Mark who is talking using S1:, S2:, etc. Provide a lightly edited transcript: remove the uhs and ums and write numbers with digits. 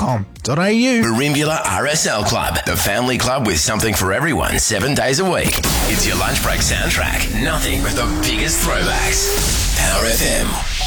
S1: Merimbula RSL Club, the family club with something for everyone 7 days a week. It's your lunch break soundtrack. Nothing but the biggest throwbacks. Power FM.